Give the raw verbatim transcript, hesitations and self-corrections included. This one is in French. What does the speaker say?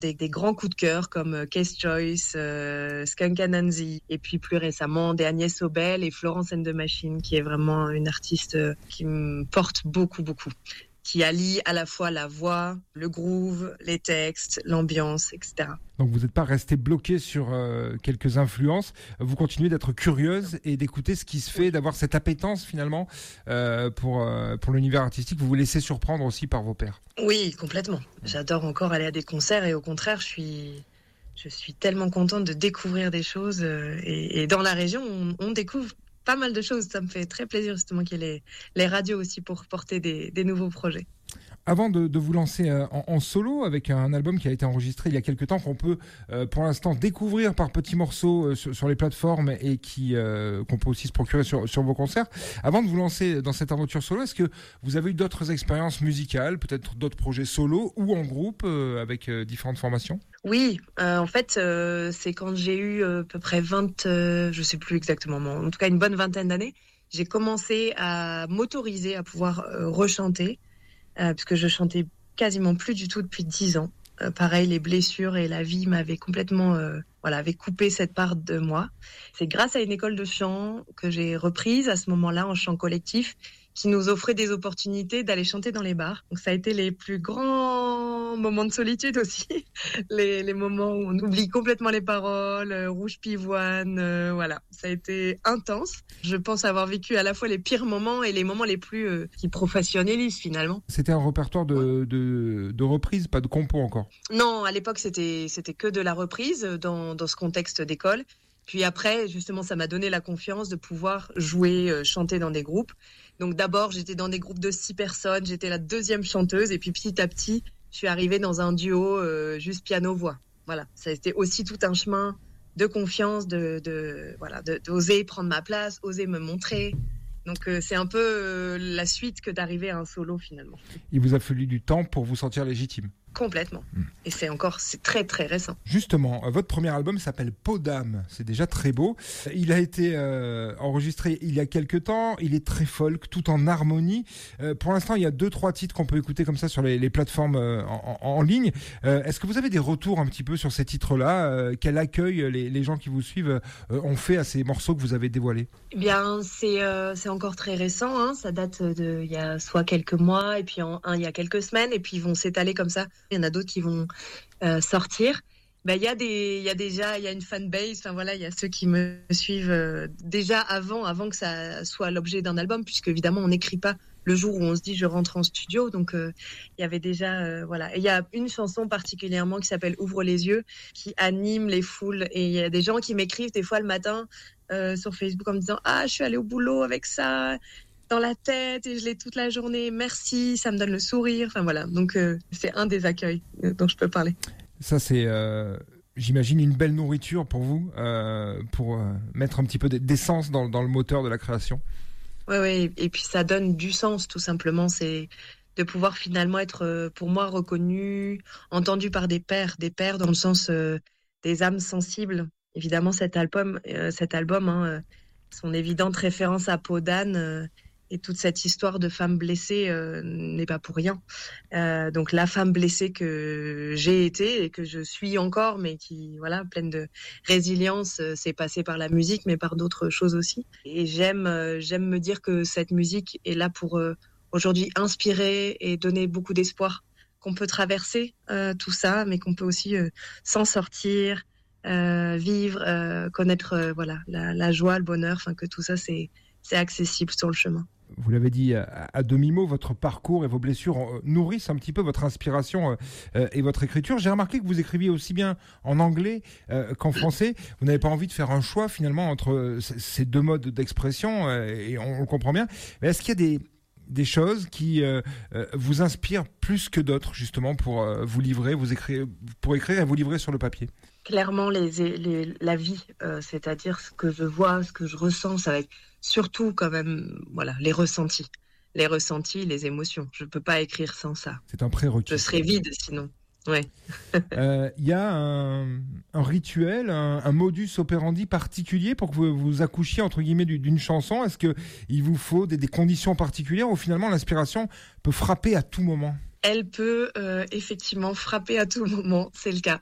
des, des grands coups de cœur comme euh, Case Choice, euh, Skunk Anansi, et puis plus récemment des Agnès Obel et Florence and the Machine, qui est vraiment une artiste euh, qui me porte beaucoup, beaucoup, qui allie à la fois la voix, le groove, les textes, l'ambiance, et cetera. Donc vous n'êtes pas resté bloqué sur euh, quelques influences, vous continuez d'être curieuse et d'écouter ce qui se fait, d'avoir cette appétence finalement euh, pour, euh, pour l'univers artistique. Vous vous laissez surprendre aussi par vos pairs. Oui, complètement. J'adore encore aller à des concerts et au contraire, je suis, je suis tellement contente de découvrir des choses. euh, Et, et dans la région, on, on découvre pas mal de choses. Ça me fait très plaisir justement qu'il y ait les, les radios aussi pour porter des, des nouveaux projets. Avant de, de vous lancer euh, en, en solo avec un album qui a été enregistré il y a quelques temps, qu'on peut euh, pour l'instant découvrir par petits morceaux euh, sur, sur les plateformes et qui, euh, qu'on peut aussi se procurer sur, sur vos concerts. Avant de vous lancer dans cette aventure solo, est-ce que vous avez eu d'autres expériences musicales, peut-être d'autres projets solo ou en groupe euh, avec euh, différentes formations ? Oui, euh, en fait, euh, c'est quand j'ai eu euh, à peu près vingt, euh, je sais plus exactement, mais en tout cas une bonne vingtaine d'années, j'ai commencé à m'autoriser à pouvoir euh, rechanter, euh, puisque je chantais quasiment plus du tout depuis dix ans. Euh, pareil, les blessures et la vie m'avaient complètement, euh, voilà, avaient coupé cette part de moi. C'est grâce à une école de chant que j'ai reprise à ce moment-là en chant collectif, qui nous offrait des opportunités d'aller chanter dans les bars. Donc ça a été les plus grands moments de solitude aussi, les, les moments où on oublie complètement les paroles, euh, rouge pivoine, euh, voilà. Ça a été intense. Je pense avoir vécu à la fois les pires moments et les moments les plus euh, qui professionnalisent finalement. C'était un répertoire de, de, de reprises, pas de compos encore ? Non, à l'époque c'était c'était que de la reprise dans dans ce contexte d'école. Puis après, justement, ça m'a donné la confiance de pouvoir jouer, euh, chanter dans des groupes. Donc d'abord, j'étais dans des groupes de six personnes, j'étais la deuxième chanteuse, et puis petit à petit, je suis arrivée dans un duo euh, juste piano-voix. Voilà, ça a été aussi tout un chemin de confiance, de, de voilà, de, d'oser prendre ma place, oser me montrer. Donc euh, c'est un peu euh, la suite que d'arriver à un solo finalement. Il vous a fallu du temps pour vous sentir légitime ? Complètement. Mmh. Et c'est encore, c'est très très récent. Justement, votre premier album s'appelle Peau d'âme. C'est déjà très beau. Il a été euh, enregistré il y a quelques temps. Il est très folk, tout en harmonie. Euh, pour l'instant, il y a deux, trois titres qu'on peut écouter comme ça sur les, les plateformes euh, en, en, en ligne. Euh, est-ce que vous avez des retours un petit peu sur ces titres-là ? euh, Quel accueil les, les gens qui vous suivent euh, ont fait à ces morceaux que vous avez dévoilés ? Eh bien, c'est euh, c'est encore très récent. Hein. Ça date de il y a soit quelques mois et puis en, un il y a quelques semaines et puis ils vont s'étaler comme ça. Il y en a d'autres qui vont euh, sortir. Ben, il y a des, il y a déjà, il y a une fanbase. Enfin voilà, il y a ceux qui me suivent euh, déjà avant, avant que ça soit l'objet d'un album, puisque évidemment on n'écrit pas le jour où on se dit je rentre en studio. Donc euh, il y avait déjà, euh, voilà. Et il y a une chanson particulièrement qui s'appelle Ouvre les yeux, qui anime les foules. Et il y a des gens qui m'écrivent des fois le matin euh, sur Facebook en me disant ah je suis allée au boulot avec ça dans la tête et je l'ai toute la journée, merci, ça me donne le sourire, enfin voilà, donc euh, c'est un des accueils euh, dont je peux parler. Ça c'est, euh, j'imagine, une belle nourriture pour vous, euh, pour euh, mettre un petit peu d'essence dans, dans le moteur de la création. Oui, oui, et puis ça donne du sens tout simplement, c'est de pouvoir finalement être, euh, pour moi, reconnu, entendu par des pairs, des pairs dans le sens euh, des âmes sensibles. Évidemment, cet album, euh, cet album hein, euh, son évidente référence à Peau d'âne, euh, et toute cette histoire de femme blessée euh, n'est pas pour rien. Euh, donc la femme blessée que j'ai été et que je suis encore, mais qui, voilà, pleine de résilience, euh, c'est passé par la musique, mais par d'autres choses aussi. Et j'aime, euh, j'aime me dire que cette musique est là pour euh, aujourd'hui inspirer et donner beaucoup d'espoir, qu'on peut traverser euh, tout ça, mais qu'on peut aussi euh, s'en sortir, euh, vivre, euh, connaître euh, voilà la, la joie, le bonheur, enfin que tout ça c'est c'est accessible sur le chemin. Vous l'avez dit à, à demi-mot, votre parcours et vos blessures euh, nourrissent un petit peu votre inspiration euh, et votre écriture. J'ai remarqué que vous écriviez aussi bien en anglais euh, qu'en français. Vous n'avez pas envie de faire un choix finalement entre euh, ces deux modes d'expression euh, et on, on le comprend bien. Mais est-ce qu'il y a des, des choses qui euh, euh, vous inspirent plus que d'autres justement pour euh, vous livrer, vous écrire, pour écrire et vous livrer sur le papier ? Clairement, les, les, la vie, euh, c'est-à-dire ce que je vois, ce que je ressens, ça va être surtout quand même, voilà, les ressentis, les ressentis, les émotions. Je peux pas écrire sans ça. C'est un prérequis. Je serais vide sinon. Ouais. Il euh, y a un, un rituel, un, un modus operandi particulier pour que vous, vous accouchiez entre guillemets d'une chanson. Est-ce que il vous faut des, des conditions particulières ou finalement l'inspiration peut frapper à tout moment ? elle peut euh, effectivement frapper à tout moment, c'est le cas.